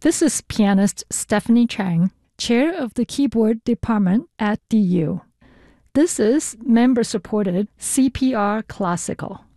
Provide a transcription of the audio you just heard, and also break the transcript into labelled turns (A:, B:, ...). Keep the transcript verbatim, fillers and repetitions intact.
A: This is pianist Stephanie Chang, chair of the keyboard department at D U. This is member-supported C P R Classical.